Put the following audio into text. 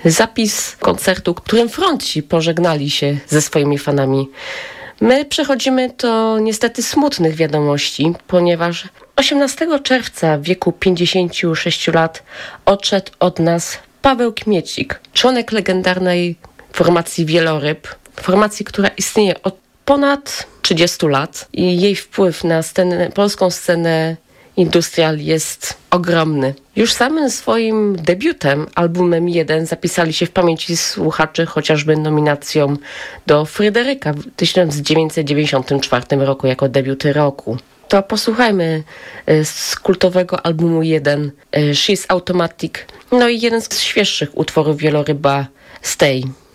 zapis koncertu, którym fronci pożegnali się ze swoimi fanami. My przechodzimy do niestety smutnych wiadomości, ponieważ 18 czerwca w wieku 56 lat odszedł od nas Paweł Kmiecik, członek legendarnej formacji Wieloryb, formacji, która istnieje od ponad 30 lat i jej wpływ na polską scenę industrial jest ogromny. Już samym swoim debiutem, albumem 1, zapisali się w pamięci słuchaczy chociażby nominacją do Fryderyka w 1994 roku jako debiuty roku. To posłuchajmy z kultowego albumu 1 She's Automatic, no i jeden z świeższych utworów Wieloryba Stay.